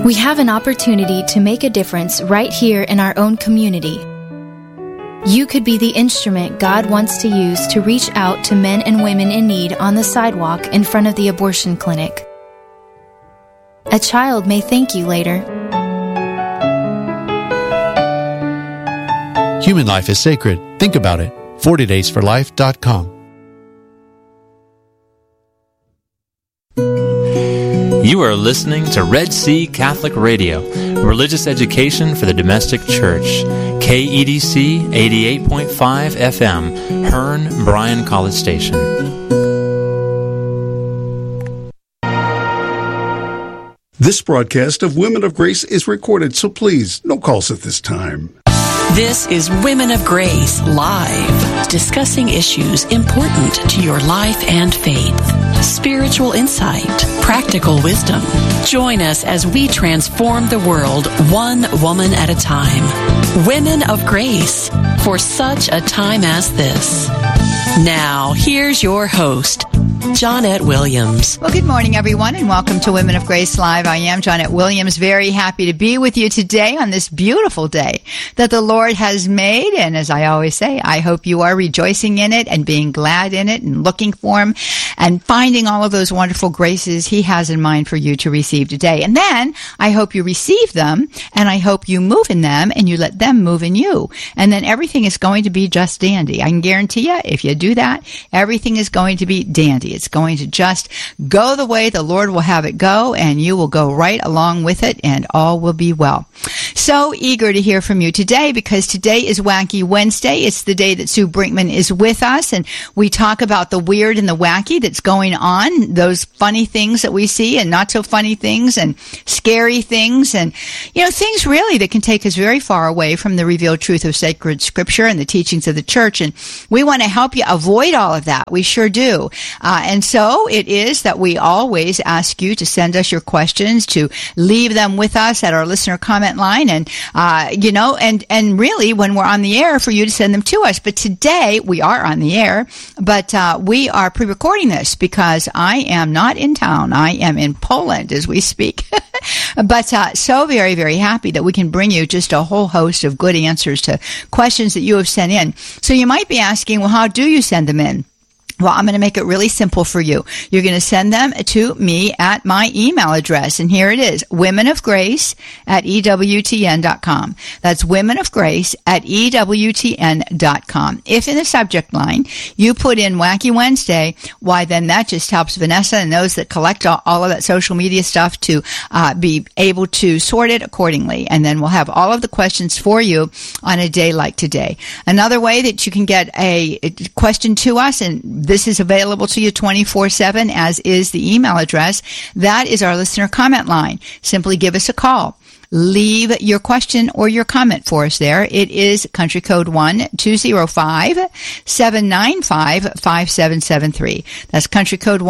We have an opportunity to make a difference right here in our own community. You could be the instrument God wants to use to reach out to men and women in need on the sidewalk in front of the abortion clinic. A child may thank you later. Human life is sacred. Think about it. 40daysforlife.com. You are listening to Red Sea Catholic Radio, religious education for the domestic church. KEDC 88.5 FM, Hearn, Bryan College Station. This broadcast of Women of Grace is recorded, so please, no calls at this time. This is Women of Grace Live, discussing issues important to your life and faith. Spiritual insight, practical wisdom. Join us as we transform the world one woman at a time. Women of Grace, for such a time as this. Now, here's your host, Johnette Williams. Well, good morning, everyone, and welcome to Women of Grace Live. I am Johnette Williams, very happy to be with you today on this beautiful day that the Lord has made. And as I always say, I hope you are rejoicing in it and being glad in it and looking for Him and finding all of those wonderful graces He has in mind for you to receive today. And then I hope you receive them, and I hope you move in them and you let them move in you. And then everything is going to be just dandy. I can guarantee you, if you do that, everything is going to be dandy. It's going to just go the way the Lord will have it go, and you will go right along with it, and all will be well. So eager to hear from you today, because today is Wacky Wednesday. It's the day that Sue Brinkman is with us, and we talk about the weird and the wacky that's going on, those funny things that we see and not so funny things and scary things, and, you know, things really that can take us very far away from the revealed truth of sacred scripture and the teachings of the church. And we want to help you avoid all of that. We sure do. And so it is that we always ask you to send us your questions, to leave them with us at our listener comment line, and and really when we're on the air, for you to send them to us. But today we are on the air, but we are pre-recording this because I am not in town. I am in Poland as we speak. But so very, very happy that we can bring you just a whole host of good answers to questions that you have sent in. So you might be asking, well, how do you send them in? Well, I'm going to make it really simple for you. You're going to send them to me at my email address. And here it is, womenofgrace@EWTN.com. That's womenofgrace@EWTN.com. If in the subject line you put in Wacky Wednesday, why then that just helps Vanessa and those that collect all of that social media stuff to be able to sort it accordingly. And then we'll have all of the questions for you on a day like today. Another way that you can get a question to us, and this is available to you 24/7, as is the email address. That is our listener comment line. Simply give us a call. Leave your question or your comment for us there. It is country code 1-205-795-5773. That's country code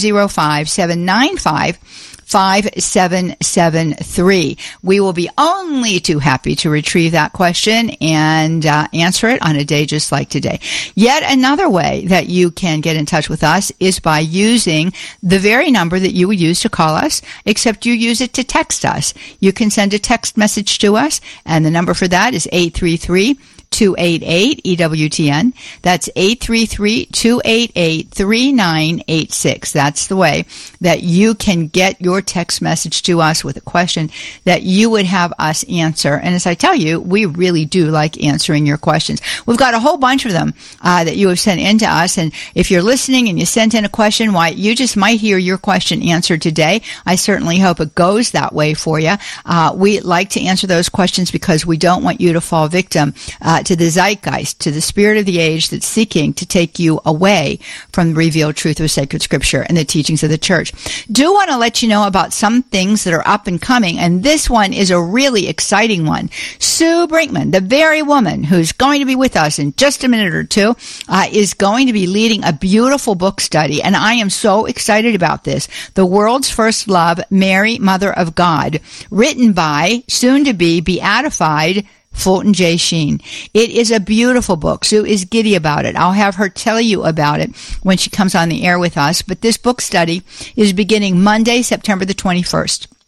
1-205-795-5773. We will be only too happy to retrieve that question and answer it on a day just like today. Yet another way that you can get in touch with us is by using the very number that you would use to call us, except you use it to text us. You can send a text message to us, and the number for that is 833-288-EWTN. That's 833-288-3986. That's the way that you can get your text message to us with a question that you would have us answer. And as I tell you, we really do like answering your questions. We've got a whole bunch of them that you have sent in to us. And if you're listening and you sent in a question, why, you just might hear your question answered today. I certainly hope it goes that way for you. We like to answer those questions because we don't want you to fall victim to the zeitgeist, to the spirit of the age that's seeking to take you away from the revealed truth of sacred scripture and the teachings of the church. Do want to let you know about some things that are up and coming, and this one is a really exciting one. Sue Brinkman, the very woman who's going to be with us in just a minute or two, is going to be leading a beautiful book study, and I am so excited about this. The World's First Love, Mary, Mother of God, written by, soon to be beatified, Fulton J. Sheen. It is a beautiful book. Sue is giddy about it. I'll have her tell you about it when she comes on the air with us. But this book study is beginning Monday, September the 21st.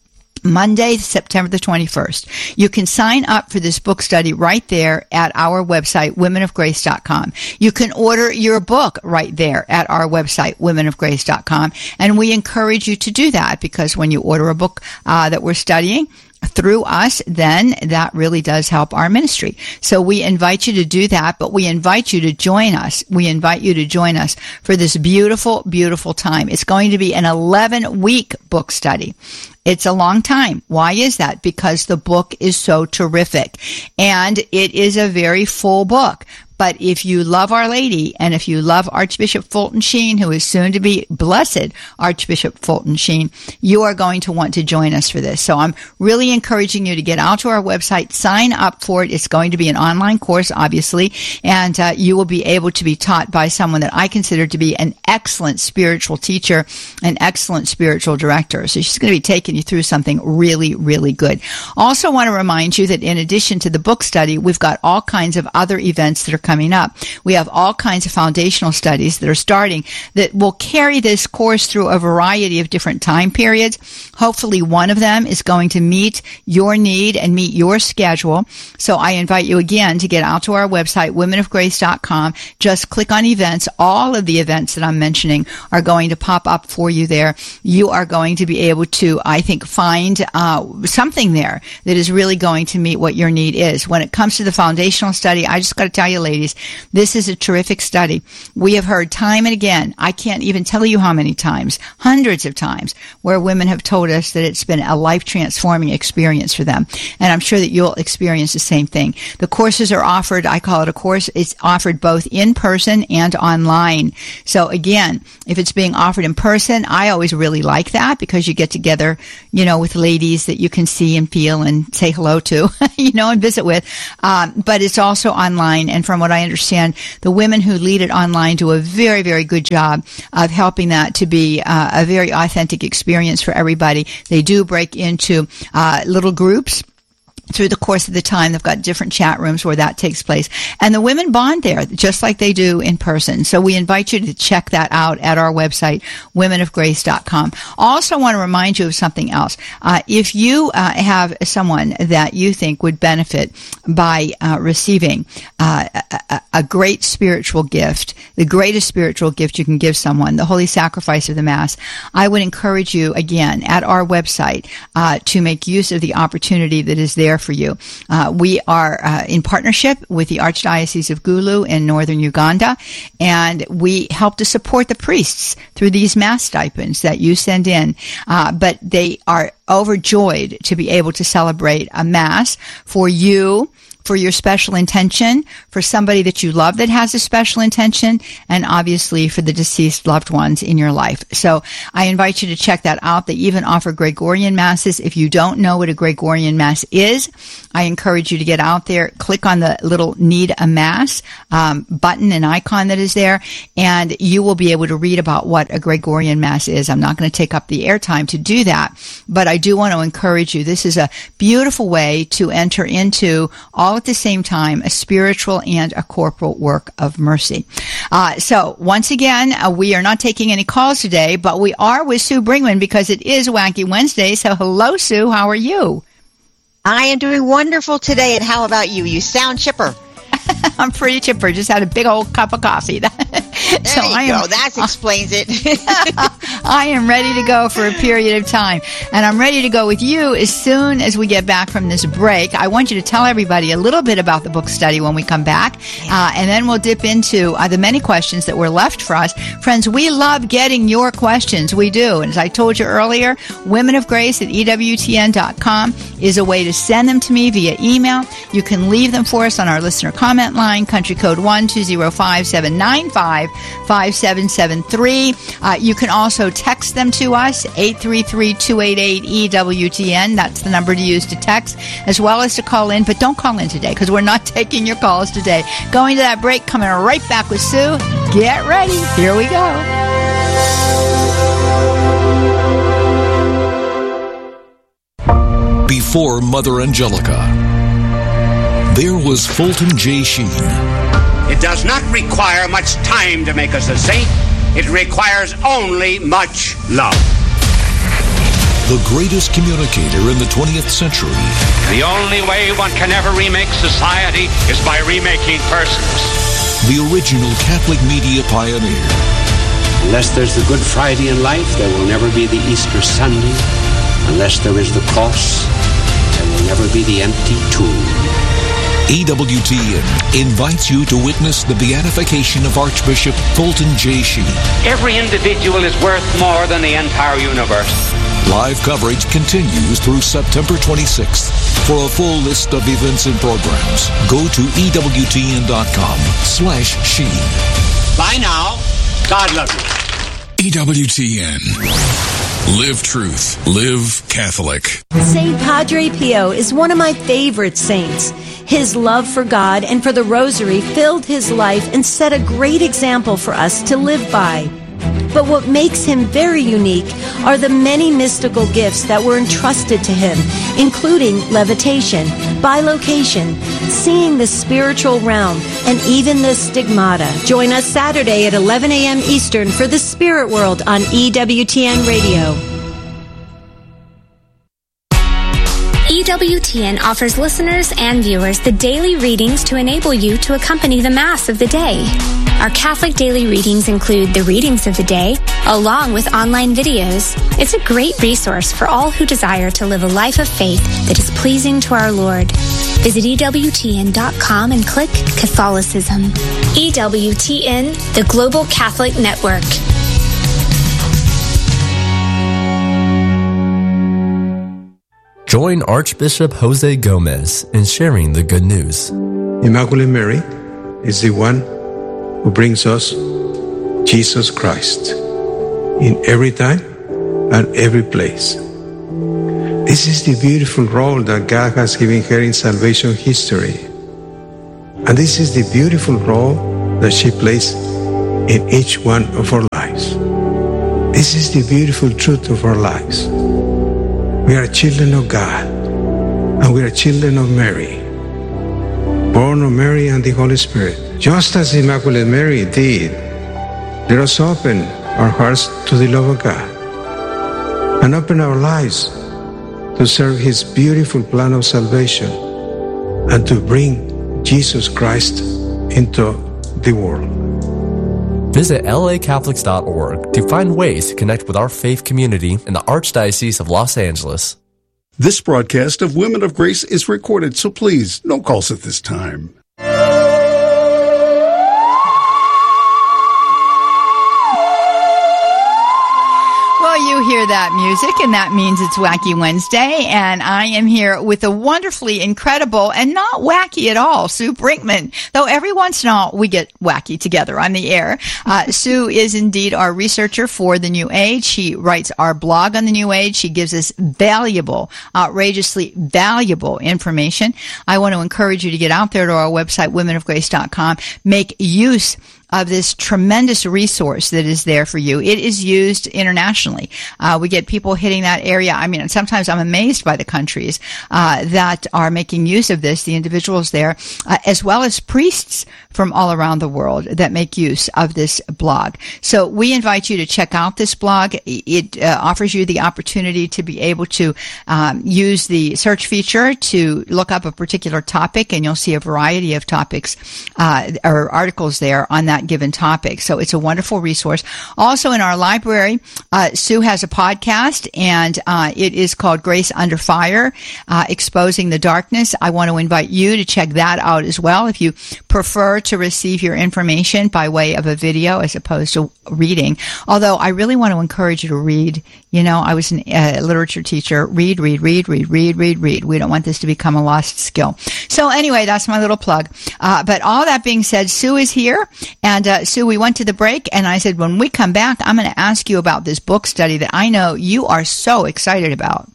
Monday, September the 21st. You can sign up for this book study right there at our website, womenofgrace.com. You can order your book right there at our website, womenofgrace.com. And we encourage you to do that, because when you order a book that we're studying through us, then that really does help our ministry. So we invite you to do that, but we invite you to join us. We invite you to join us for this beautiful, beautiful time. It's going to be an 11-week book study. It's a long time. Why is that? Because the book is so terrific, and it is a very full book. But if you love Our Lady, and if you love Archbishop Fulton Sheen, who is soon to be Blessed Archbishop Fulton Sheen, you are going to want to join us for this. So I'm really encouraging you to get out to our website, sign up for it. It's going to be an online course, obviously, and you will be able to be taught by someone that I consider to be an excellent spiritual teacher, an excellent spiritual director. So she's going to be taking you through something really, really good. Also want to remind you that in addition to the book study, we've got all kinds of other events that are coming up. We have all kinds of foundational studies that are starting that will carry this course through a variety of different time periods. Hopefully one of them is going to meet your need and meet your schedule. So I invite you again to get out to our website, womenofgrace.com. Just click on events. All of the events that I'm mentioning are going to pop up for you there. You are going to be able to, I think, find something there that is really going to meet what your need is. When it comes to the foundational study, I just got to tell you, ladies, this is a terrific study. We have heard time and again, I can't even tell you how many times, hundreds of times, where women have told us that it's been a life-transforming experience for them. And I'm sure that you'll experience the same thing. The courses are offered, I call it a course, it's offered both in person and online. So again, if it's being offered in person, I always really like that, because you get together, with ladies that you can see and feel and say hello to, and visit with. But it's also online. And from what I understand, the women who lead it online do a very, very good job of helping that to be a very authentic experience for everybody. They do break into little groups through the course of the time. They've got different chat rooms where that takes place. And the women bond there just like they do in person. So we invite you to check that out at our website, womenofgrace.com. Also want to remind you of something else. If you have someone that you think would benefit by receiving a great spiritual gift, the greatest spiritual gift you can give someone, the Holy Sacrifice of the Mass, I would encourage you, again, at our website, to make use of the opportunity that is there for you. We are in partnership with the Archdiocese of Gulu in northern Uganda, and we help to support the priests through these Mass stipends that you send in. But they are overjoyed to be able to celebrate a Mass for you, for your special intention, for somebody that you love that has a special intention, and obviously for the deceased loved ones in your life. So I invite you to check that out. They even offer Gregorian Masses. If you don't know what a Gregorian Mass is, I encourage you to get out there, click on the little Need a Mass button and icon that is there, and you will be able to read about what a Gregorian Mass is. I'm not going to take up the airtime to do that, but I do want to encourage you. This is a beautiful way to enter into all at the same time a spiritual and a corporal work of mercy. So once again, we are not taking any calls today, but we are with Sue Brinkman because it is Wacky Wednesday. So hello, Sue. How are you? I am doing wonderful today. And how about you? You sound chipper. I'm pretty chipper. Just had a big old cup of coffee. There you go. That explains it. I am ready to go for a period of time. And I'm ready to go with you as soon as we get back from this break. I want you to tell everybody a little bit about the book study when we come back. And then we'll dip into the many questions that were left for us. Friends, we love getting your questions. We do. And as I told you earlier, womenofgrace@EWTN.com is a way to send them to me via email. You can leave them for us on our listener comment line, country code 1-205-795-5773. You can also text them to us, 833-288-EWTN. That's the number to use to text, as well as to call in. But don't call in today because we're not taking your calls today. Going to that break, coming right back with Sue. Get ready. Here we go. Before Mother Angelica, there was Fulton J. Sheen. It does not require much time to make us a saint. It requires only much love. the greatest communicator in the 20th century. The only way one can ever remake society is by remaking persons. The original Catholic media pioneer. Unless there's the Good Friday in life, there will never be the Easter Sunday. Unless there is the cross, there will never be the empty tomb. EWTN invites you to witness the beatification of Archbishop Fulton J. Sheen. Every individual is worth more than the entire universe. Live coverage continues through September 26th. For a full list of events and programs, go to EWTN.com/Sheen. Bye now. God love you. EWTN. Live truth. Live Catholic. St. Padre Pio is one of my favorite saints. His love for God and for the Rosary filled his life and set a great example for us to live by. But what makes him very unique are the many mystical gifts that were entrusted to him, including levitation, bilocation, seeing the spiritual realm, and even the stigmata. Join us Saturday at 11 a.m. Eastern for the Spirit World on EWTN Radio. EWTN offers listeners and viewers the daily readings to enable you to accompany the Mass of the day. Our Catholic daily readings include the readings of the day, along with online videos. It's a great resource for all who desire to live a life of faith that is pleasing to our Lord. Visit EWTN.com and click Catholicism. EWTN, the Global Catholic Network. Join Archbishop Jose Gomez in sharing the good news. Immaculate Mary is the one who brings us Jesus Christ in every time and every place. This is the beautiful role that God has given her in salvation history. And this is the beautiful role that she plays in each one of our lives. This is the beautiful truth of our lives. We are children of God, and we are children of Mary, born of Mary and the Holy Spirit. Just as Immaculate Mary did, let us open our hearts to the love of God and open our lives to serve His beautiful plan of salvation and to bring Jesus Christ into the world. Visit lacatholics.org to find ways to connect with our faith community in the Archdiocese of Los Angeles. This broadcast of Women of Grace is recorded, so please, no calls at this time. You hear that music, and that means it's Wacky Wednesday, and I am here with a wonderfully incredible and not wacky at all, Sue Brinkman, though every once in a while we get wacky together on the air. Sue is indeed our researcher for the New Age. She writes our blog on the New Age. She gives us valuable, outrageously valuable information. I want to encourage you to get out there to our website, womenofgrace.com. Make use of this tremendous resource that is there for you. It is used internationally. We get people hitting that area. I mean, sometimes I'm amazed by the countries that are making use of this, the individuals there, as well as priests from all around the world that make use of this blog. So we invite you to check out this blog. It offers you the opportunity to be able to use the search feature to look up a particular topic, and you'll see a variety of topics or articles there on that given topic. So it's a wonderful resource. Also in our library, Sue has a podcast, and it is called Grace Under Fire, Exposing the Darkness. I want to invite you to check that out as well if you prefer to receive your information by way of a video as opposed to reading. Although I really want to encourage you to read. You know, I was a literature teacher. Read. We don't want this to become a lost skill. So anyway, that's my little plug. But all that being said, Sue is here. And Sue, we went to the break, and I said, when we come back, I'm going to ask you about this book study that I know you are so excited about.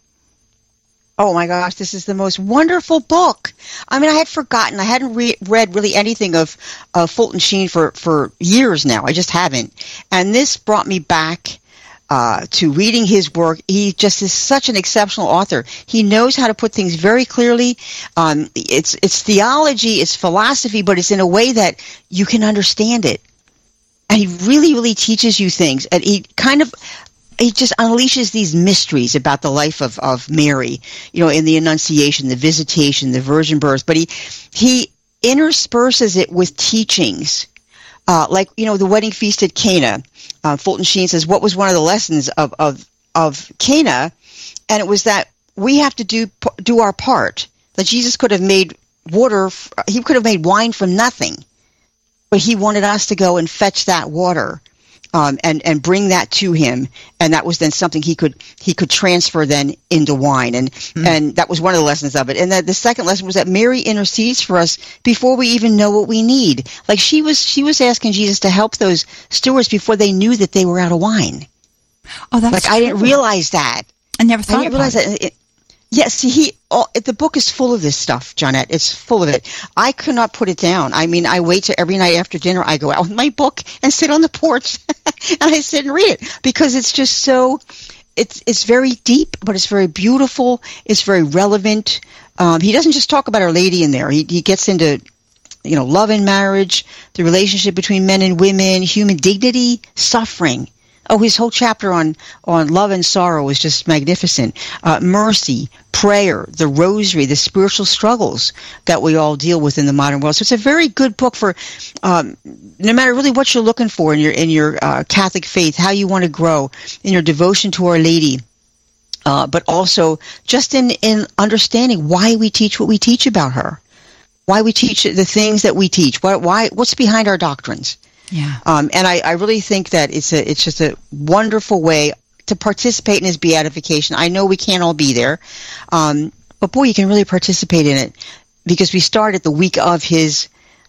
Oh my gosh, this is the most wonderful book. I mean, I had forgotten. I hadn't read really anything of Fulton Sheen for years now. I just haven't. And this brought me back to reading his work. He just is such an exceptional author. He knows how to put things very clearly. It's theology, it's philosophy, but it's in a way that you can understand it. And he really, really teaches you things. And he kind of just unleashes these mysteries about the life of Mary, in the Annunciation, the Visitation, the virgin birth. But he intersperses it with teachings, like the wedding feast at Cana. Fulton Sheen says, what was one of the lessons of Cana? And it was that we have to do our part. That Jesus could have made he could have made wine from nothing, but he wanted us to go and fetch that water, and bring that to him, and that was then something he could transfer then into wine, and that was one of the lessons of it. And the second lesson was that Mary intercedes for us before we even know what we need. Like she was asking Jesus to help those stewards before they knew that they were out of wine. Oh, that's I didn't realize that. I never thought about it. Yes, the book is full of this stuff, Johnette. It's full of it. I could not put it down. I mean, I wait till every night after dinner, I go out with my book and sit on the porch and I sit and read it because it's just so, it's very deep, but it's very beautiful. It's very relevant. He doesn't just talk about Our Lady in there. He gets into, love and marriage, the relationship between men and women, human dignity, suffering. Oh, his whole chapter on love and sorrow is just magnificent. Mercy, prayer, the rosary, the spiritual struggles that we all deal with in the modern world. So it's a very good book for no matter really what you're looking for in your Catholic faith, how you want to grow, in your devotion to Our Lady, but also just in understanding why we teach what we teach about her, why we teach the things that we teach, what's behind our doctrines. Yeah. And I really think that it's just a wonderful way to participate in his beatification. I know we can't all be there, but boy, you can really participate in it because we start at the week of his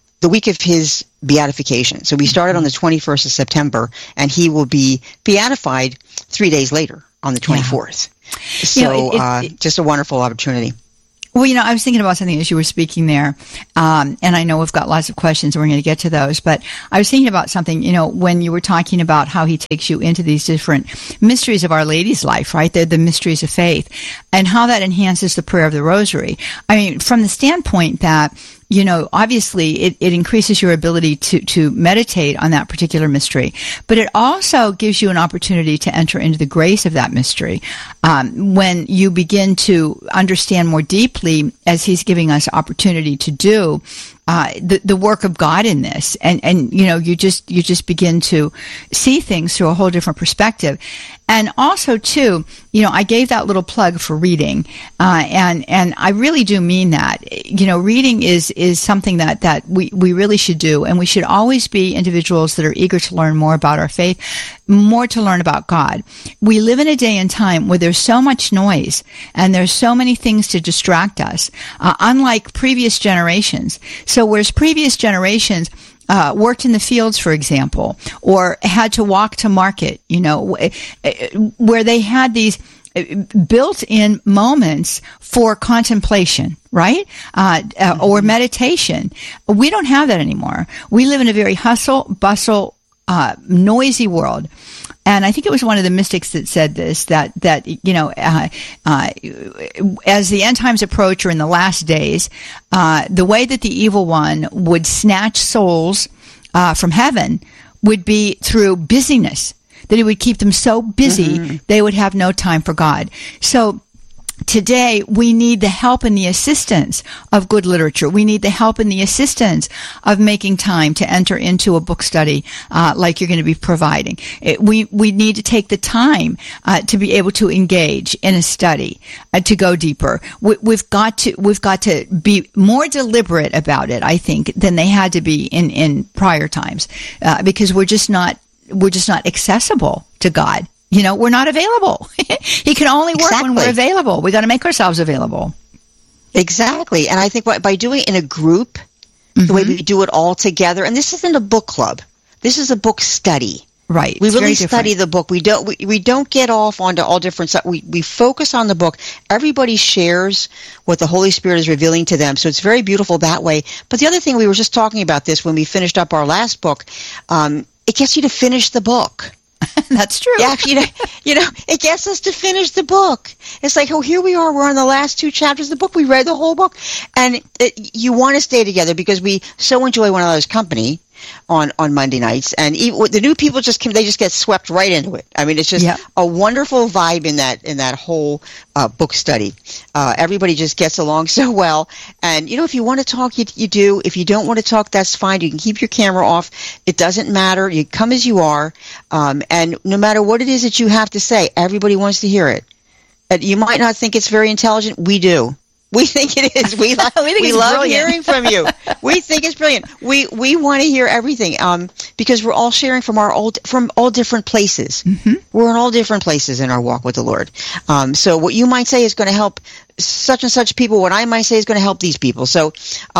beatification. So we started on the 21st of September, and he will be beatified 3 days later on the 24th. So just a wonderful opportunity. Well, I was thinking about something as you were speaking there, and I know we've got lots of questions, and we're going to get to those, but I was thinking about something, when you were talking about how he takes you into these different mysteries of Our Lady's life, right? They're the mysteries of faith, and how that enhances the prayer of the Rosary. I mean, from the standpoint that, obviously it increases your ability to meditate on that particular mystery, but it also gives you an opportunity to enter into the grace of that mystery. When you begin to understand more deeply, as he's giving us opportunity to do, the work of God in this, and you just begin to see things through a whole different perspective. And also too, I gave that little plug for reading, and I really do mean that. Reading is something that we really should do, and we should always be individuals that are eager to learn more about our faith, more to learn about God. We live in a day and time where there's so much noise, and there's so many things to distract us, unlike previous generations. So whereas previous generations worked in the fields, for example, or had to walk to market, where they had these built-in moments for contemplation, right? Or meditation. We don't have that anymore. We live in a very hustle, bustle, noisy world. And I think it was one of the mystics that said this, that as the end times approach, or in the last days, the way that the evil one would snatch souls from heaven would be through busyness, that he would keep them so busy they would have no time for God. So today, we need the help and the assistance of good literature. We need the help and the assistance of making time to enter into a book study like you're going to be providing. We need to take the time to be able to engage in a study, to go deeper. We've got to be more deliberate about it, I think, than they had to be in prior times, because we're just not accessible to God. We're not available. He can only work when we're available. We got to make ourselves available. Exactly. And I think by doing it in a group, the way we do it all together, and this isn't a book club. This is a book study. Right. We really study the book. We don't get off onto all different stuff. We focus on the book. Everybody shares what the Holy Spirit is revealing to them. So it's very beautiful that way. But the other thing, we were just talking about this when we finished up our last book, it gets you to finish the book. That's true. Yeah, it gets us to finish the book. It's like, here we are. We're on the last 2 chapters of the book. We read the whole book. And you want to stay together because we so enjoy one another's company. on Monday nights, and even, the new people just get swept right into it. I mean, it's just a wonderful vibe in that whole book study. Everybody just gets along so well, and if you want to talk, you do. If you don't want to talk, that's fine. You can keep your camera off. It doesn't matter. You come as you are, and no matter what it is that you have to say, everybody wants to hear it. You might not think it's very intelligent. We do. We think it is. We love hearing from you. We think it's brilliant. We want to hear everything because we're all sharing from all different places. Mm-hmm. We're in all different places in our walk with the Lord. So what you might say is going to help such and such people. What I might say is going to help these people. So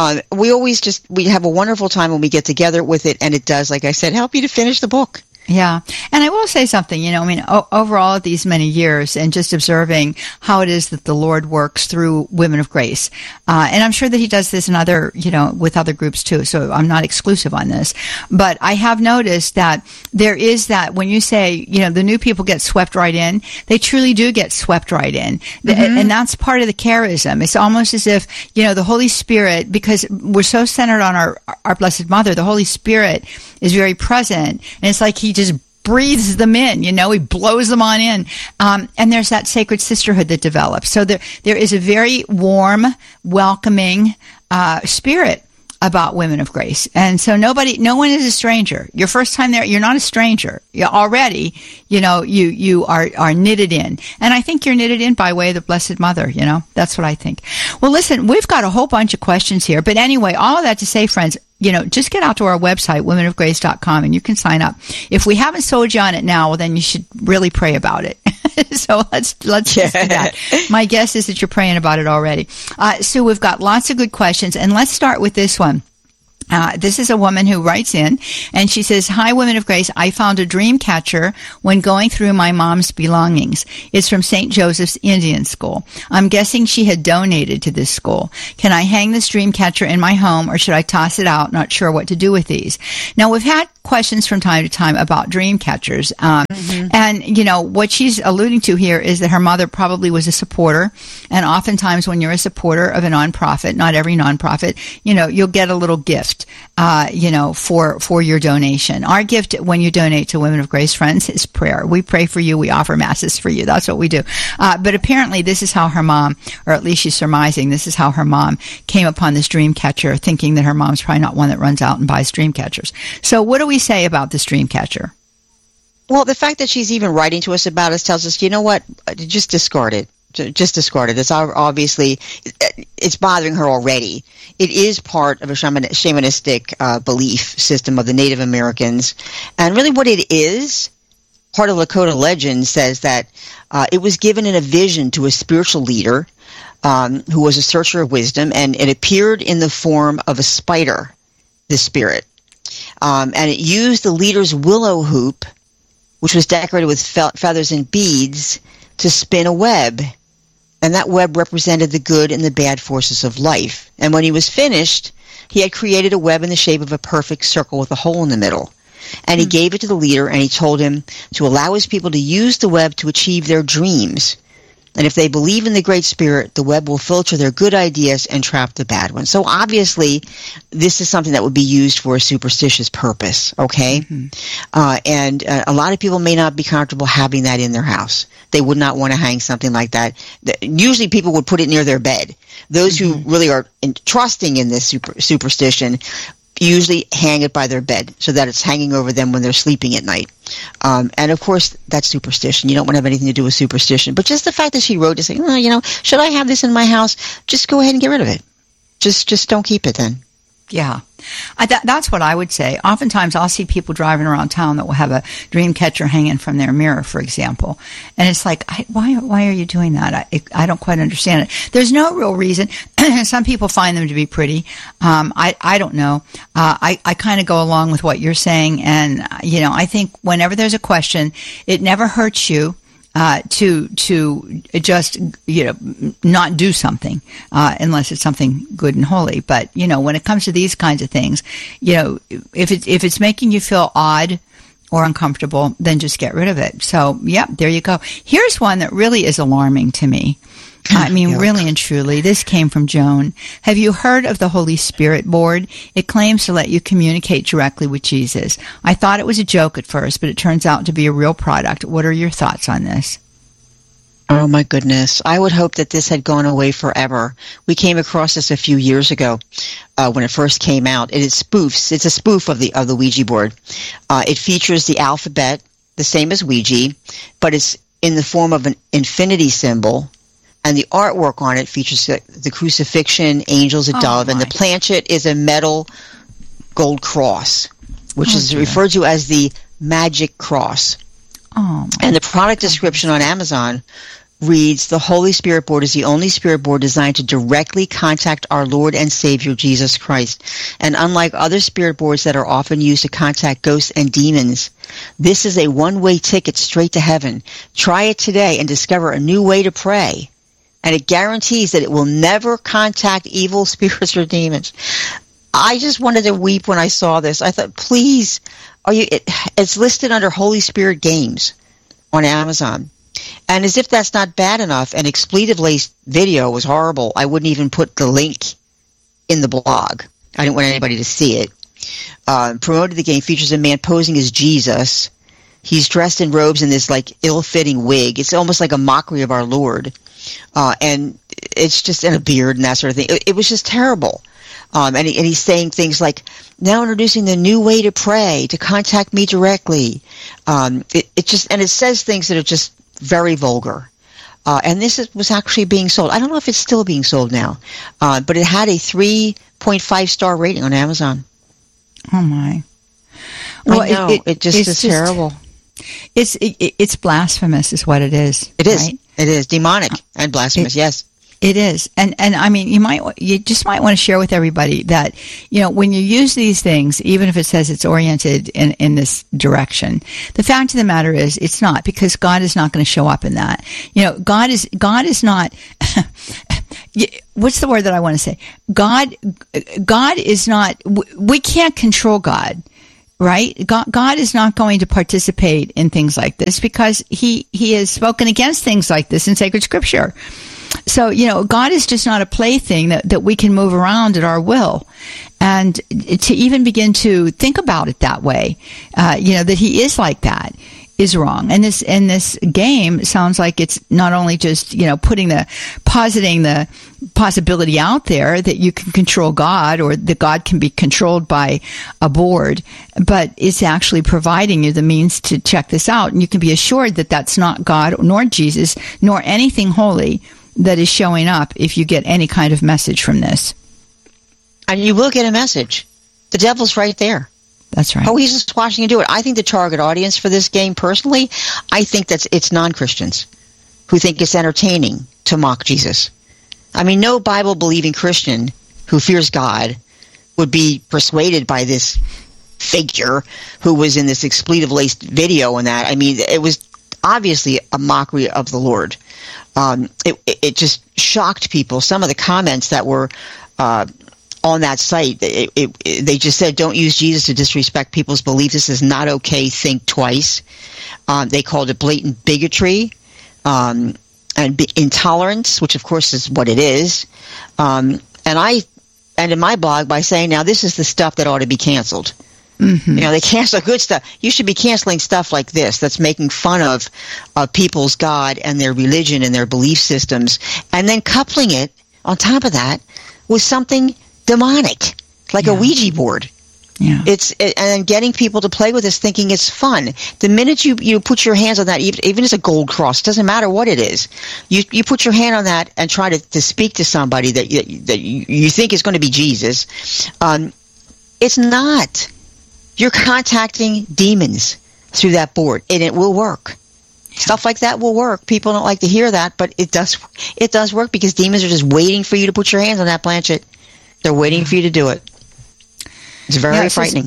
we have a wonderful time when we get together with it, and it does, like I said, help you to finish the book. Yeah. And I will say something, overall these many years and just observing how it is that the Lord works through Women of Grace. And I'm sure that he does this in other, with other groups too. So I'm not exclusive on this, but I have noticed that there is that when you say, the new people get swept right in, they truly do get swept right in. Mm-hmm. And that's part of the charism. It's almost as if, the Holy Spirit, because we're so centered on our Blessed Mother, the Holy Spirit is very present. And it's like he just breathes them in, he blows them on in. And there's that sacred sisterhood that develops. So there is a very warm, welcoming spirit about Women of Grace. And so no one is a stranger. Your first time there, you're not a stranger. You're already, you are knitted in. And I think you're knitted in by way of the Blessed Mother, That's what I think. Well, listen, we've got a whole bunch of questions here. But anyway, all of that to say, friends, just get out to our website, womenofgrace.com, and you can sign up. If we haven't sold you on it now, well, then you should really pray about it. So let's just do that. My guess is that you're praying about it already. So we've got lots of good questions, and let's start with this one. This is a woman who writes in, and she says, "Hi, Women of Grace. I found a dream catcher when going through my mom's belongings. It's from St. Joseph's Indian School. I'm guessing she had donated to this school. Can I hang this dream catcher in my home, or should I toss it out? Not sure what to do with these." Now, we've had questions from time to time about dream catchers. And, what she's alluding to here is that her mother probably was a supporter. And oftentimes when you're a supporter of a nonprofit, not every nonprofit, you'll get a little gift, for your donation. Our gift when you donate to Women of Grace, friends, is prayer. We pray for you. We offer masses for you. That's what we do. But apparently this is how her mom, or at least she's surmising, this is how her mom came upon this dream catcher, thinking that her mom's probably not one that runs out and buys dream catchers. So what do we say about this dream catcher? Well, the fact that she's even writing to us about it tells us, just discard it. Just discard it. It's obviously, it's bothering her already. It is part of a shamanistic belief system of the Native Americans. And really what it is, part of Lakota legend says that it was given in a vision to a spiritual leader who was a searcher of wisdom, and it appeared in the form of a spider, the spirit. And it used the leader's willow hoop, which was decorated with feathers and beads, to spin a web. And that web represented the good and the bad forces of life. And when he was finished, he had created a web in the shape of a perfect circle with a hole in the middle. And he gave it to the leader, and he told him to allow his people to use the web to achieve their dreams. And if they believe in the Great Spirit, the web will filter their good ideas and trap the bad ones. So obviously, this is something that would be used for a superstitious purpose, okay? Mm-hmm. And a lot of people may not be comfortable having that in their house. They would not want to hang something like that. Usually people would put it near their bed. Those who really are trusting in this superstition usually hang it by their bed so that it's hanging over them when they're sleeping at night. And of course, that's superstition. You don't want to have anything to do with superstition. But just the fact that she wrote to say, should I have this in my house? Just go ahead and get rid of it. Just don't keep it then. Yeah. That's what I would say. Oftentimes I'll see people driving around town that will have a dream catcher hanging from their mirror, for example. And it's like, why are you doing that? I don't quite understand it. There's no real reason. Some people find them to be pretty. I don't know. I kind of go along with what you're saying. And, I think whenever there's a question, it never hurts you to just, not do something, unless it's something good and holy. But, when it comes to these kinds of things, if it's making you feel odd or uncomfortable, then just get rid of it. So, yeah, there you go. Here's one that really is alarming to me. I mean, really and truly, this came from Joan. Have you heard of the Holy Spirit board? It claims to let you communicate directly with Jesus. I thought it was a joke at first, but it turns out to be a real product. What are your thoughts on this? Oh, my goodness. I would hope that this had gone away forever. We came across this a few years ago when it first came out. It is spoofs. It's a spoof of the Ouija board. It features the alphabet, the same as Ouija, but it's in the form of an infinity symbol. And the artwork on it features the crucifixion, angels, a dove, and the planchet is a metal gold cross, which is referred to as the magic cross. And the product description on Amazon reads, the Holy Spirit board is the only spirit board designed to directly contact our Lord and Savior Jesus Christ. And unlike other spirit boards that are often used to contact ghosts and demons, this is a one-way ticket straight to heaven. Try it today and discover a new way to pray. And it guarantees that it will never contact evil spirits or demons. I just wanted to weep when I saw this. I thought, please, it's listed under Holy Spirit Games on Amazon. And as if that's not bad enough, an expletive-laced video was horrible. I wouldn't even put the link in the blog. I didn't want anybody to see it. Promoted the game features a man posing as Jesus. He's dressed in robes in this ill-fitting wig. It's almost like a mockery of our Lord. And it's just in a beard and that sort of thing. It was just terrible. And he's saying things like, now introducing the new way to pray, to contact me directly. It says things that are just very vulgar. And this was actually being sold. I don't know if it's still being sold now, but it had a 3.5 star rating on Amazon. Oh my! Well, I know. It's just terrible. It's blasphemous, is what it is. It is. Right? It is demonic and blasphemous. Yes. It is. And I mean, you just might want to share with everybody that, when you use these things, even if it says it's oriented in this direction, the fact of the matter is it's not, because God is not going to show up in that. God is not, what's the word that I want to say? God is not, we can't control God. Right? God is not going to participate in things like this because he has spoken against things like this in sacred scripture. So, God is just not a plaything that we can move around at our will. And to even begin to think about it that way, that he is like that, is wrong. And this game sounds like it's not only just, positing the possibility out there that you can control God or that God can be controlled by a board, but it's actually providing you the means to check this out. And you can be assured that that's not God nor Jesus nor anything holy that is showing up if you get any kind of message from this. And you will get a message. The devil's right there. That's right. Oh, he's just watching you do it. I think the target audience for this game, personally, I think it's non-Christians who think it's entertaining to mock Jesus. I mean, no Bible-believing Christian who fears God would be persuaded by this figure who was in this expletive-laced video and that. I mean, it was obviously a mockery of the Lord. It just shocked people. Some of the comments that were on that site, they just said, don't use Jesus to disrespect people's beliefs. This is not okay. Think twice. They called it blatant bigotry and intolerance, which of course is what it is. And I ended my blog by saying, now this is the stuff that ought to be canceled. Mm-hmm. They cancel good stuff. You should be canceling stuff like this that's making fun of people's God and their religion and their belief systems, and then coupling it on top of that with something demonic, like a Ouija board. Yeah. And getting people to play with this thinking it's fun. The minute you put your hands on that, even as a gold cross, doesn't matter what it is, you put your hand on that and try to speak to somebody that you think is going to be Jesus, it's not. You're contacting demons through that board, and it will work. Yeah. Stuff like that will work. People don't like to hear that, but it does work because demons are just waiting for you to put your hands on that planchet. They're waiting for you to do it. It's very frightening.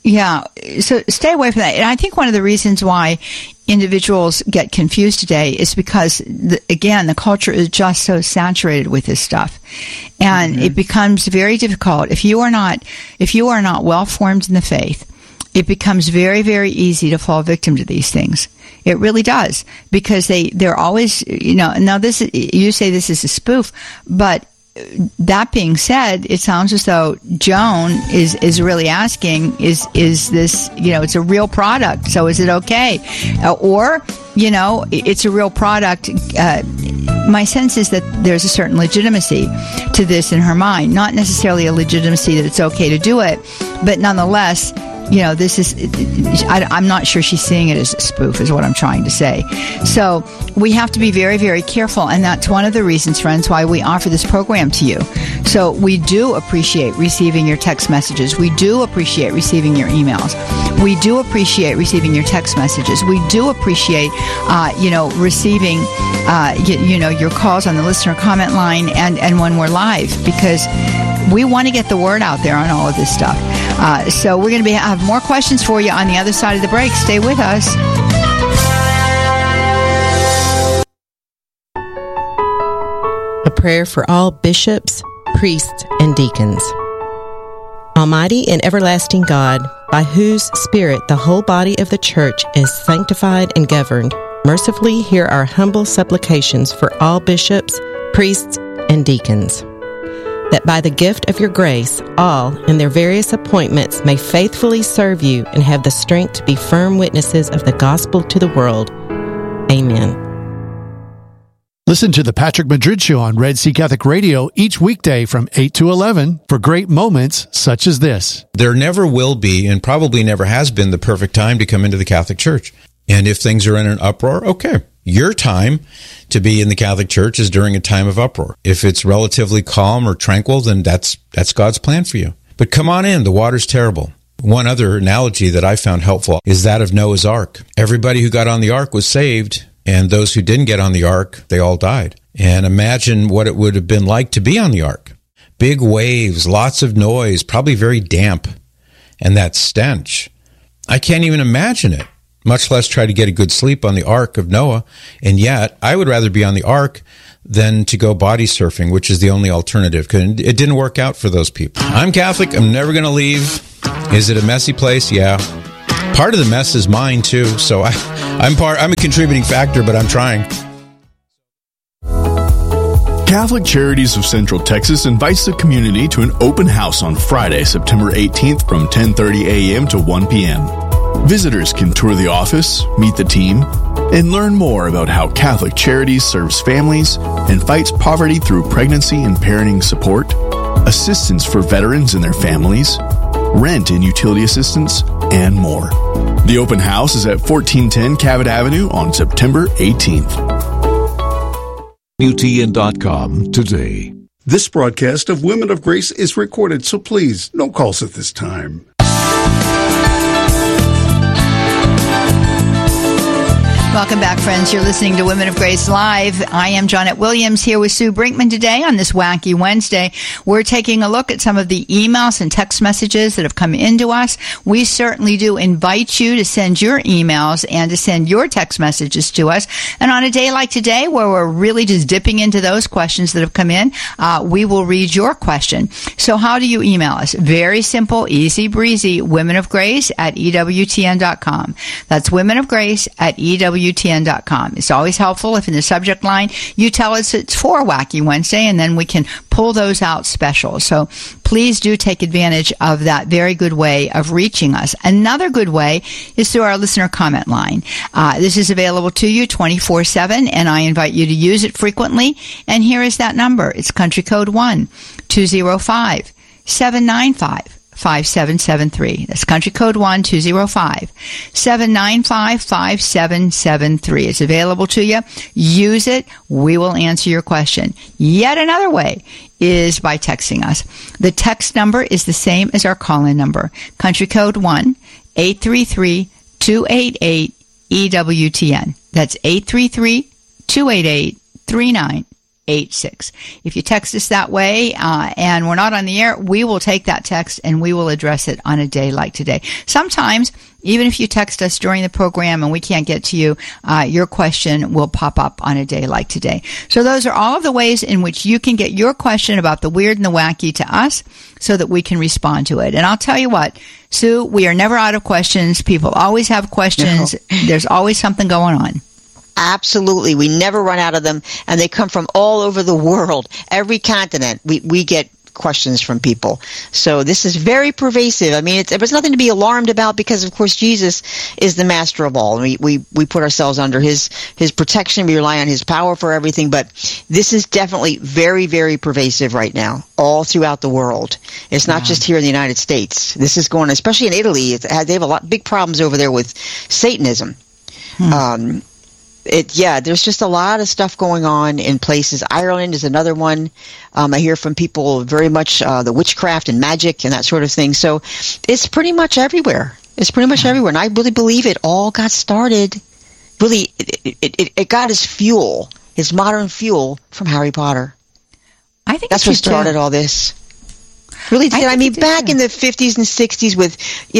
So stay away from that. And I think one of the reasons why individuals get confused today is because, again, the culture is just so saturated with this stuff. And it becomes very difficult. If you are not well formed in the faith, it becomes very, very easy to fall victim to these things. It really does, because they're always, now this, you say this is a spoof, but that being said, it sounds as though Joan is really asking, is this, it's a real product, so is it okay? Or, it's a real product. My sense is that there's a certain legitimacy to this in her mind, not necessarily a legitimacy that it's okay to do it, but nonetheless, this is, I'm not sure she's seeing it as a spoof, is what I'm trying to say. So we have to be very, very careful, and that's one of the reasons, friends, why we offer this program to you. So we do appreciate receiving your text messages. We do appreciate receiving your emails. We do appreciate receiving your text messages. We do appreciate, receiving, your calls on the listener comment line and when we're live, because we want to get the word out there on all of this stuff. So we're going to have more questions for you on the other side of the break. Stay with us. A prayer for all bishops, priests, and deacons. Almighty and everlasting God, by whose Spirit the whole body of the Church is sanctified and governed, mercifully hear our humble supplications for all bishops, priests, and deacons, that by the gift of your grace, all, in their various appointments, may faithfully serve you and have the strength to be firm witnesses of the gospel to the world. Amen. Listen to the Patrick Madrid Show on Red Sea Catholic Radio each weekday from 8 to 11 for great moments such as this. There never will be, and probably never has been, the perfect time to come into the Catholic Church. And if things are in an uproar, okay. Your time to be in the Catholic Church is during a time of uproar. If it's relatively calm or tranquil, then that's God's plan for you. But come on in. The water's terrible. One other analogy that I found helpful is that of Noah's Ark. Everybody who got on the ark was saved, and those who didn't get on the ark, they all died. And imagine what it would have been like to be on the ark. Big waves, lots of noise, probably very damp, and that stench. I can't even imagine it, much less try to get a good sleep on the Ark of Noah. And yet, I would rather be on the Ark than to go body surfing, which is the only alternative, because it didn't work out for those people. I'm Catholic. I'm never going to leave. Is it a messy place? Yeah. Part of the mess is mine, too. So I'm a contributing factor, but I'm trying. Catholic Charities of Central Texas invites the community to an open house on Friday, September 18th from 10:30 a.m. to 1 p.m. Visitors can tour the office, meet the team, and learn more about how Catholic Charities serves families and fights poverty through pregnancy and parenting support, assistance for veterans and their families, rent and utility assistance, and more. The open house is at 1410 Cabot Avenue on September 18th. WTN.com today. This broadcast of Women of Grace is recorded, so please, no calls at this time. Welcome back, friends. You're listening to Women of Grace Live. I am Janet Williams here with Sue Brinkman today on this wacky Wednesday. We're taking a look at some of the emails and text messages that have come into us. We certainly do invite you to send your emails and to send your text messages to us. And on a day like today, where we're really just dipping into those questions that have come in, we will read your question. So how do you email us? Very simple, easy breezy, womenofgrace@EWTN.com. That's womenofgrace@EWTN.com. It's always helpful if in the subject line you tell us it's for Wacky Wednesday, and then we can pull those out special. So please do take advantage of that very good way of reaching us. Another good way is through our listener comment line. This is available to you 24/7, and I invite you to use it frequently. And here is that number. It's country code 1-205-795-5773. That's country code 1-205-795-5773. It's available to you. Use it. We will answer your question. Yet another way is by texting us. The text number is the same as our call-in number. Country code 1-833-288-EWTN. That's 833-288-3989. 888-522-4786. If you text us that way, and we're not on the air, we will take that text and we will address it on a day like today. Sometimes, even if you text us during the program and we can't get to you, your question will pop up on a day like today. So those are all of the ways in which you can get your question about the weird and the wacky to us so that we can respond to it. And I'll tell you what, Sue, we are never out of questions. People always have questions. No. There's always something going on. Absolutely. We never run out of them, and they come from all over the world. Every continent, we get questions from people. So this is very pervasive. I mean, there's nothing to be alarmed about because, of course, Jesus is the master of all. We put ourselves under his protection. We rely on his power for everything. But this is definitely very, very pervasive right now, all throughout the world. It's not just here in the United States. This is going, especially in Italy. They have big problems over there with Satanism. There's just a lot of stuff going on in places. Ireland is another one. I hear from people very much the witchcraft and magic and that sort of thing. So it's pretty much everywhere. Everywhere. And I really believe it all got started. Really, it got its fuel, its modern fuel, from Harry Potter. I think that's what started all this. Really did. I mean, back in the 50s and 60s with,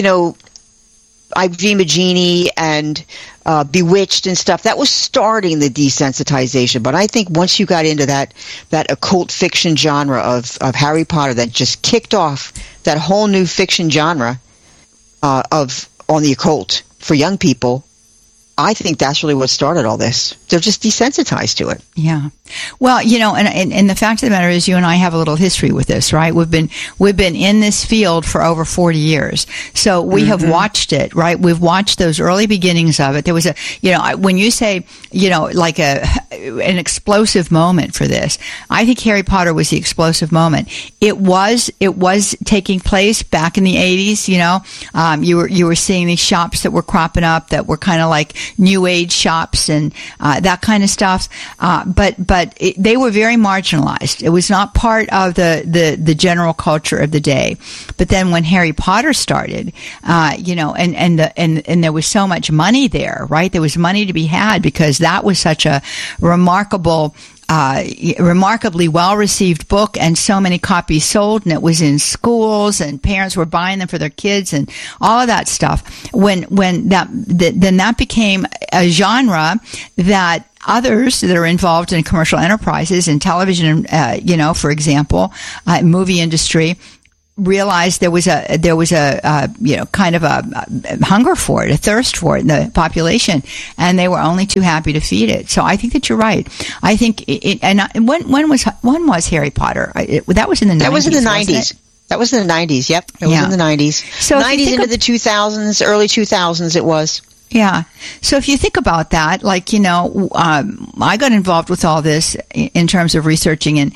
Ivy Magini and Bewitched and stuff, that was starting the desensitization. But I think once you got into that occult fiction genre of Harry Potter, that just kicked off that whole new fiction genre on the occult for young people. I think that's really what started all this. They're just desensitized to it. Yeah. Well, and the fact of the matter is, you and I have a little history with this, right? We've been in this field for over 40 years. So we have watched it, right? We've watched those early beginnings of it. There was when you say, like an explosive moment for this, I think Harry Potter was the explosive moment. It was taking place back in the 80s, you were seeing these shops that were cropping up that were kind of like new age shops and that kind of stuff. But they were very marginalized. It was not part of the general culture of the day. But then when Harry Potter started, and there was so much money there, right? There was money to be had because that was such a remarkably well-received book, and so many copies sold, and it was in schools, and parents were buying them for their kids, and all of that stuff. Then that became a genre that others that are involved in commercial enterprises and television, for example, movie industry, realized there was a kind of a hunger for it, a thirst for it in the population, and they were only too happy to feed it. So I think that you're right. I think when was Harry Potter? That was in the 90s. That was in the 90s. That was in the 90s. Yep, it was in the 90s. So 90s into the 2000s, early 2000s. It was. Yeah. So if you think about that, I got involved with all this in terms of researching in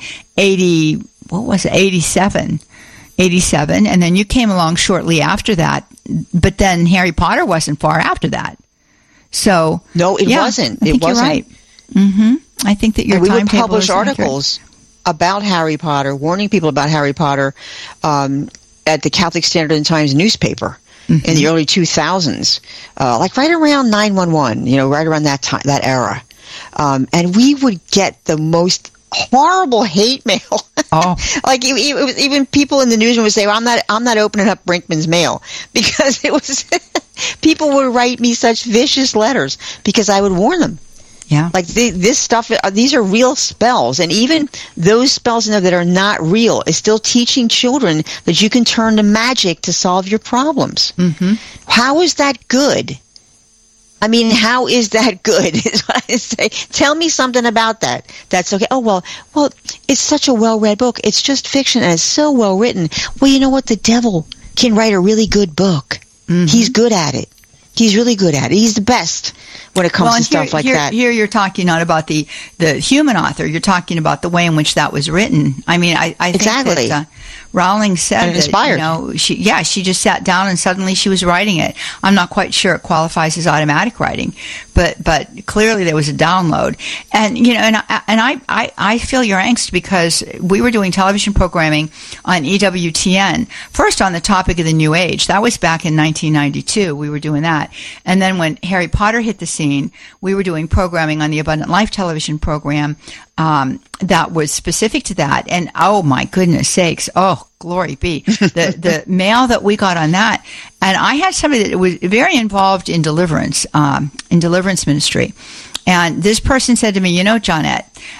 87, and then you came along shortly after that, but then Harry Potter wasn't far after that. So no, it wasn't. You're right. I think that your we would timetable publish articles about Harry Potter, warning people about Harry Potter at the Catholic Standard and Times newspaper. In the early 2000s, like right around 9/11, right around that time, that era, and we would get the most horrible hate mail. Oh, like even people in the newsroom would say, "Well, I'm not opening up Brinkman's mail," because it was people would write me such vicious letters because I would warn them. Yeah, like this stuff. These are real spells, and even those spells that are not real is still teaching children that you can turn to magic to solve your problems. How is that good? I mean, how is that good? Is what I say. Tell me something about that. That's okay. Oh well, it's such a well-read book. It's just fiction, and it's so well written. Well, you know what? The devil can write a really good book. He's good at it. He's really good at it. He's the best when it comes to stuff like that. Here you're talking not about the human author. You're talking about the way in which that was written. I mean, I think exactly. that Rowling said inspired. That, she just sat down and suddenly she was writing it. I'm not quite sure it qualifies as automatic writing, but clearly there was a download. And I feel your angst because we were doing television programming on EWTN, first on the topic of the New Age. That was back in 1992. We were doing that. And then when Harry Potter hit the scene, 2014, we were doing programming on the Abundant Life television program that was specific to that. And oh my goodness sakes, oh, glory be, the mail that we got on that. And I had somebody that was very involved in deliverance ministry. And this person said to me, Johnette,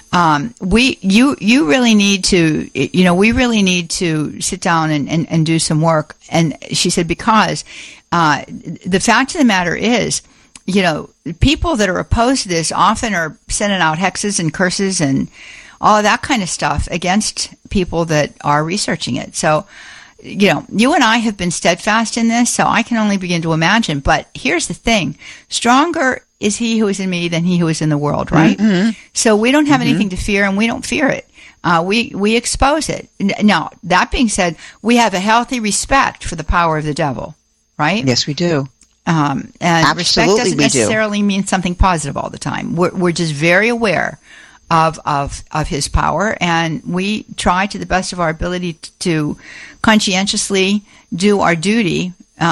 you really need to, we really need to sit down and do some work. And she said, because the fact of the matter is, people that are opposed to this often are sending out hexes and curses and all that kind of stuff against people that are researching it. So, you and I have been steadfast in this, so I can only begin to imagine. But here's the thing. Stronger is he who is in me than he who is in the world, right? Mm-hmm. So we don't have anything to fear, and we don't fear it. We expose it. Now, that being said, we have a healthy respect for the power of the devil, right? Yes, we do. And absolutely, respect doesn't necessarily mean something positive all the time. We're just very aware of his power, and we try to the best of our ability to conscientiously do our duty,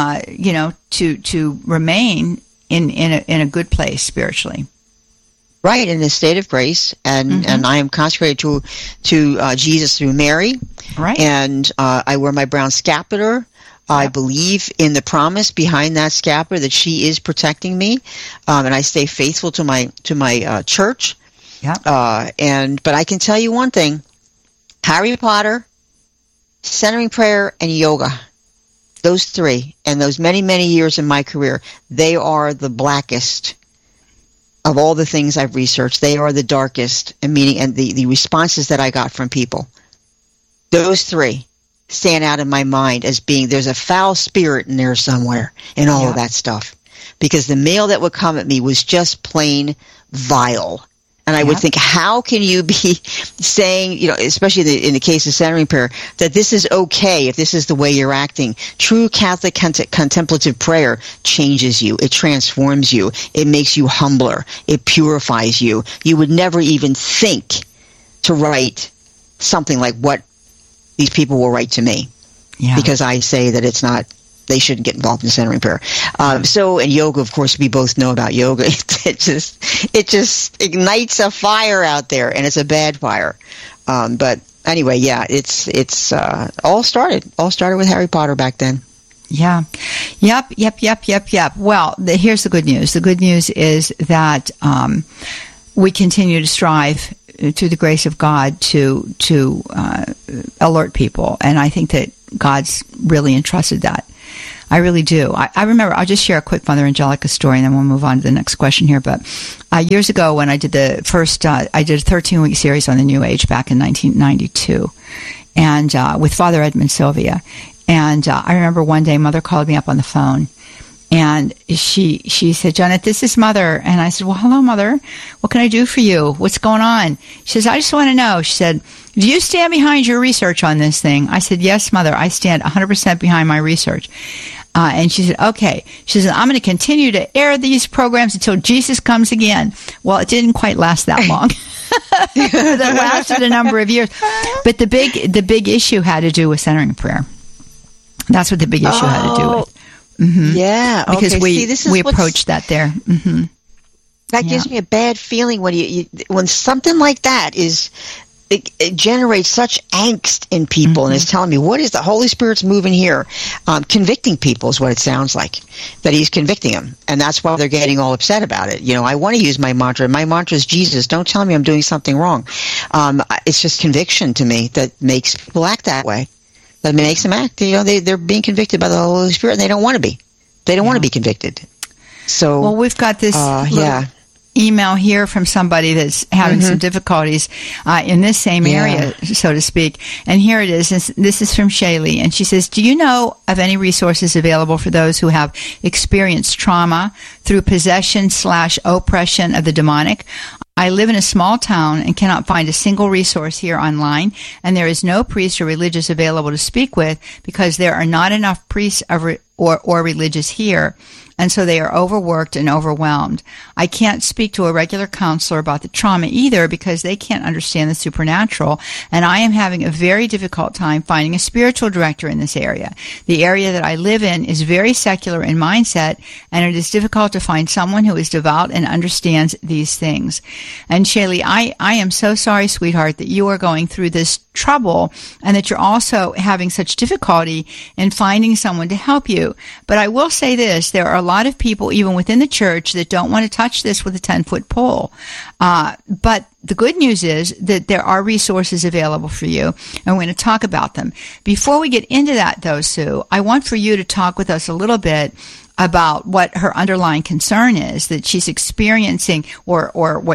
to remain in a good place spiritually. Right, in the state of grace, and I am consecrated to Jesus through Mary. Right, and I wear my brown scapular. Yep. I believe in the promise behind that scapular that she is protecting me, and I stay faithful to my church. Yeah. But I can tell you one thing: Harry Potter, centering prayer, and yoga. Those three, and those many, many years in my career, they are the blackest of all the things I've researched. They are the darkest, and the responses that I got from people. Those three stand out in my mind as being, there's a foul spirit in there somewhere in all of that stuff. Because the mail that would come at me was just plain vile. And I would think, how can you be saying, especially in the case of centering prayer, that this is okay if this is the way you're acting? True Catholic contemplative prayer changes you. It transforms you. It makes you humbler. It purifies you. You would never even think to write something like what these people will write to me. Yeah. Because I say that it's not, they shouldn't get involved in centering prayer. And yoga, of course, we both know about yoga. It just ignites a fire out there, and it's a bad fire. But anyway, yeah, it's all started with Harry Potter back then. Yeah. Yep. Well, here's the good news. The good news is that we continue to strive through the grace of God to alert people, and I think that God's really entrusted that. I really do. I remember, I'll just share a quick Mother Angelica story, and then we'll move on to the next question here. But years ago, when I did the first, I did a 13-week series on the New Age back in 1992, and with Father Edmund Sylvia. And I remember one day, Mother called me up on the phone, and she said, "Janet, this is Mother." And I said, "Well, hello, Mother. What can I do for you? What's going on?" She says, "I just want to know." She said, "Do you stand behind your research on this thing?" I said, "Yes, Mother. I stand 100% behind my research." And she said, "Okay." She said, "I'm going to continue to air these programs until Jesus comes again." Well, it didn't quite last that long. It lasted a number of years. But the big issue had to do with centering prayer. That's what the big issue had to do with. Mm-hmm. Yeah, because we approached that there. Mm-hmm. That gives me a bad feeling when something like that is. It generates such angst in people, and it's telling me, what is the Holy Spirit's moving here? Convicting people is what it sounds like, that he's convicting them, and that's why they're getting all upset about it. I want to use my mantra. My mantra is Jesus. Don't tell me I'm doing something wrong. It's just conviction to me that makes people act that way. That makes them act. They're being convicted by the Holy Spirit, and they don't want to be. They don't want to be convicted. So, well, we've got this. Email here from somebody that's having some difficulties in this same area, so to speak. And here it is. This is from Shaylee. And she says, "Do you know of any resources available for those who have experienced trauma through possession/oppression of the demonic? I live in a small town and cannot find a single resource here online, and there is no priest or religious available to speak with because there are not enough priests or religious here. And so they are overworked and overwhelmed. I can't speak to a regular counselor about the trauma either because they can't understand the supernatural. And I am having a very difficult time finding a spiritual director in this area. The area that I live in is very secular in mindset, and it is difficult to find someone who is devout and understands these things. And Shaylee, I am so sorry, sweetheart, that you are going through this trouble and that you're also having such difficulty in finding someone to help you. But I will say this, there are a lot of people, even within the church, that don't want to touch this with a 10-foot pole. But the good news is that there are resources available for you, and we're going to talk about them. Before we get into that, though, Sue, I want for you to talk with us a little bit about what her underlying concern is that she's experiencing, or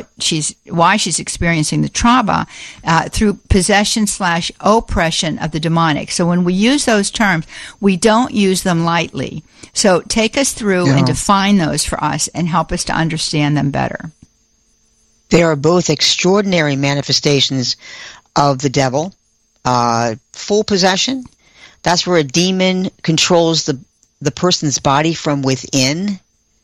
why she's experiencing the trauma through possession/oppression of the demonic. So when we use those terms, we don't use them lightly. So take us through and define those for us and help us to understand them better. They are both extraordinary manifestations of the devil. Full possession, that's where a demon controls the person's body from within,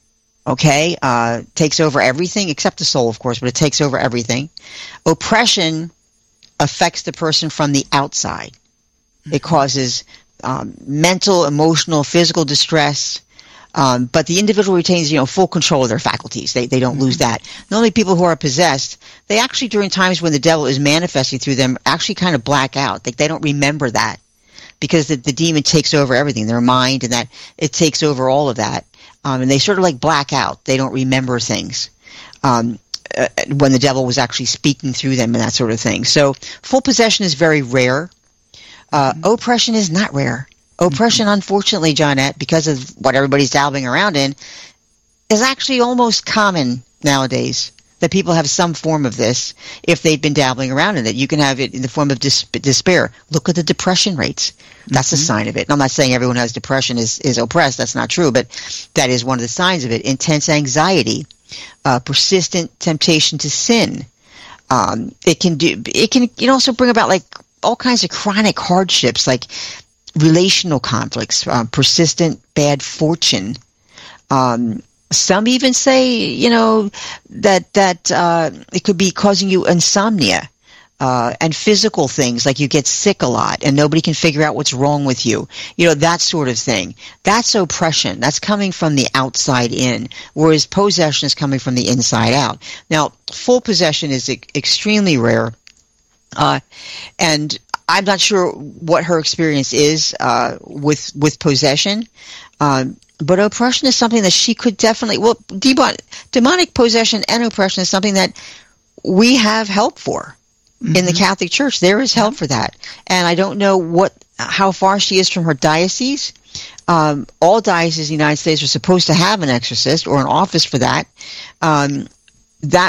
okay? Takes over everything, except the soul, of course, but it takes over everything. Oppression affects the person from the outside. It causes mental, emotional, physical distress, but the individual retains, full control of their faculties. They don't lose that. The only people who are possessed, they actually, during times when the devil is manifesting through them, actually kind of black out. They don't remember that, because the demon takes over everything, their mind, and that it takes over all of that. And they sort of like black out. They don't remember things when the devil was actually speaking through them and that sort of thing. So full possession is very rare. Oppression is not rare. Oppression, unfortunately, Johnette, because of what everybody's dabbling around in, is actually almost common nowadays. That people have some form of this if they've been dabbling around in it. You can have it in the form of despair. Look at the depression rates. That's a sign of it. And I'm not saying everyone who has depression is oppressed. That's not true, but that is one of the signs of it. Intense anxiety, persistent temptation to sin. It can also bring about like all kinds of chronic hardships, like relational conflicts, persistent bad fortune. Some even say, that it could be causing you insomnia and physical things, like you get sick a lot and nobody can figure out what's wrong with you. That sort of thing. That's oppression. That's coming from the outside in, whereas possession is coming from the inside out. Now, full possession is extremely rare, and I'm not sure what her experience is with possession. But oppression is something that she could definitely, demonic possession and oppression is something that we have help for in the Catholic Church. There is help for that. And I don't know how far she is from her diocese. All dioceses in the United States are supposed to have an exorcist or an office for that. That